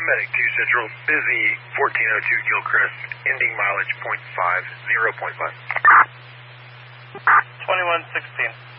Medic 2 Central, busy 1402 Gilchrist, ending mileage .5, 0.5. 2116.